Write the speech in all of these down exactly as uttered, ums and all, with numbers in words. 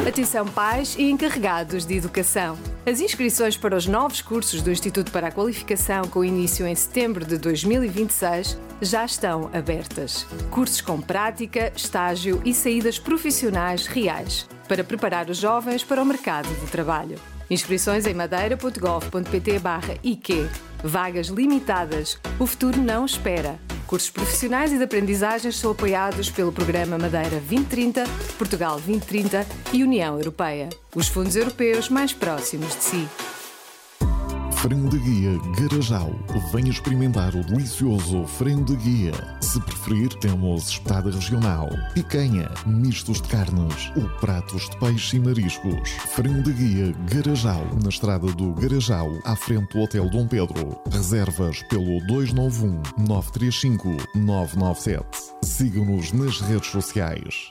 Atenção pais e encarregados de educação. As inscrições para os novos cursos do Instituto para a Qualificação, com início em setembro de dois mil e vinte e seis, já estão abertas. Cursos com prática, estágio e saídas profissionais reais, para preparar os jovens para o mercado de trabalho. Inscrições em madeira.gov.pt barra I Q. Vagas limitadas. O futuro não espera. Cursos profissionais e de aprendizagens são apoiados pelo Programa Madeira vinte trinta, Portugal vinte trinta e União Europeia. Os fundos europeus mais próximos de si. Frango de Guia Garajal. Venha experimentar o delicioso frango de guia. Se preferir, temos espetada regional, picanha, mistos de carnes ou pratos de peixe e mariscos. Frango de Guia Garajal, na estrada do Garajal, à frente do Hotel Dom Pedro. Reservas pelo dois nove um, nove três cinco, nove nove sete. Siga-nos nas redes sociais.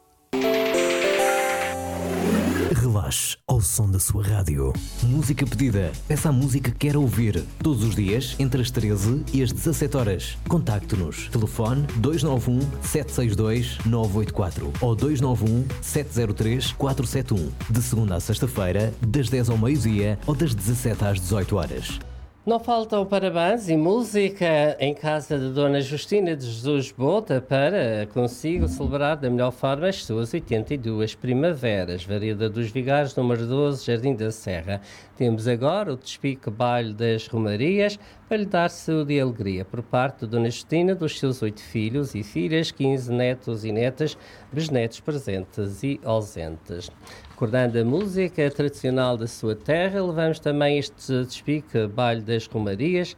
Relaxe ao som da sua rádio. Música pedida. Peça a música que quer ouvir. Todos os dias, entre as treze e as dezassete horas. Contacte-nos. Telefone dois nove um, sete seis dois, nove oito quatro ou dois nove um, sete zero três, quatro sete um. De segunda a sexta-feira, das dez ao meio-dia ou das dezassete às dezoito horas. Não faltam parabéns e música em casa de Dona Justina de Jesus Bota para consigo celebrar da melhor forma as suas oitenta e duas primaveras. Vareda dos Vigares, número doze, Jardim da Serra. Temos agora o despique baile das Romarias para lhe dar saúde e alegria por parte de Dona Justina, dos seus oito filhos e filhas, quinze netos e netas, bisnetos presentes e ausentes. Recordando a música tradicional da sua terra, levamos também este despique baile das Romarias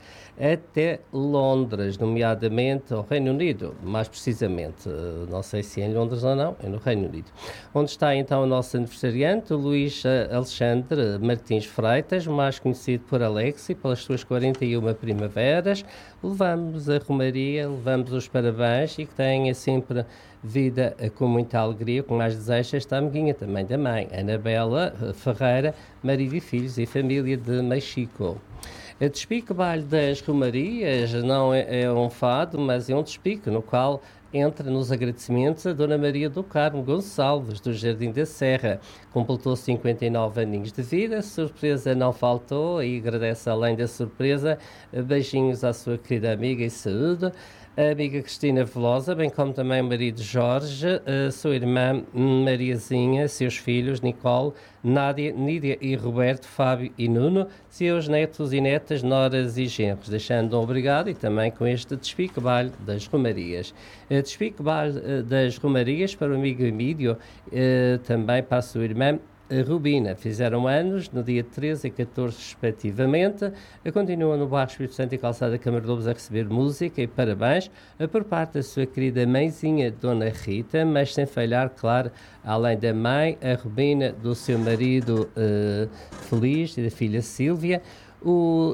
até Londres, nomeadamente ao Reino Unido, mais precisamente, não sei se é em Londres ou não, é no Reino Unido, onde está então o nosso aniversariante, o Luís Alexandre Martins Freitas, mais conhecido por Alex, e pelas suas quarenta e uma primaveras. Levamos a Romaria, levamos os parabéns e que tenha sempre vida com muita alegria, com mais desejos, esta amiguinha também da mãe, Anabela Ferreira, marido e filhos e família de Mexico. O despique baile das Romarias não é, é um fado, mas é um despique no qual entra nos agradecimentos a Dona Maria do Carmo Gonçalves, do Jardim da Serra. Completou cinquenta e nove aninhos de vida, surpresa não faltou e agradece além da surpresa, beijinhos à sua querida amiga e saúde. A amiga Cristina Velosa, bem como também o marido Jorge, a sua irmã Mariazinha, seus filhos Nicole, Nádia, Nídia e Roberto, Fábio e Nuno, seus netos e netas, noras e genros, deixando um obrigado e também com este despique baile das Romarias. Despique baile das Romarias para o amigo Emílio, também para a sua irmã Rubina. Fizeram anos no dia treze e catorze, respectivamente. Continuam no bairro Espírito Santo e Calçada Câmara de Lobos a receber música e parabéns por parte da sua querida mãezinha, Dona Rita, mas sem falhar, claro, além da mãe, a Rubina, do seu marido uh, Feliz e da filha Sílvia. O,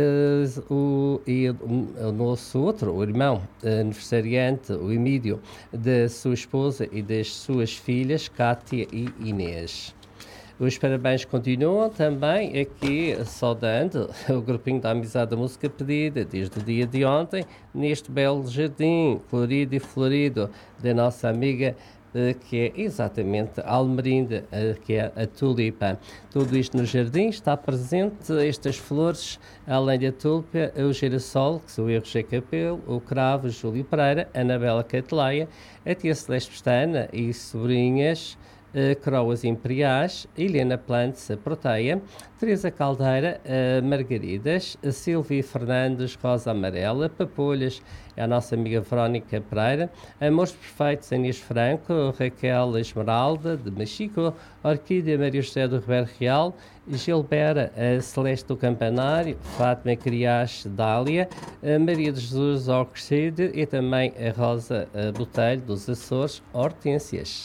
uh, o, e o, o nosso outro, o irmão uh, aniversariante, o Emílio, da sua esposa e das suas filhas, Cátia e Inês. Os parabéns continuam também aqui, saudando o grupinho da Amizade da Música Pedida, desde o dia de ontem, neste belo jardim, colorido e florido, da nossa amiga, que é exatamente a Almerinda, que é a tulipa. Tudo isto no jardim está presente, estas flores, além da tulipa, o girassol, que sou eu, Roger Capelo, o cravo, Júlio Pereira, Anabela Cateleia, a tia Celeste Pestana e sobrinhas, Uh, Croas Imperiais, Helena Plantes, a Proteia, Teresa Caldeira, uh, Margaridas, uh, Silvia Fernandes, Rosa Amarela, Papolhas, a nossa amiga Verónica Pereira, Amores Perfeitos, Inês Franco, Raquel Esmeralda, de Mexico, Orquídea Maria José do Ribeiro Real, Gilbera, a Celeste do Campanário, Fátima Criache, Dália, a Maria de Jesus Orquídea e também a Rosa uh, Botelho, dos Açores, Hortênsias.